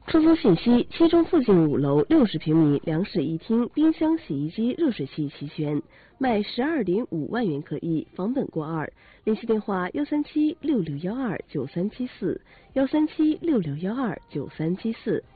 出租信息：七中附近5楼60平米两室一厅，冰箱、洗衣机、热水器齐全，卖12.5万元可以，房本过2。联系电话：13766129374，13766129374。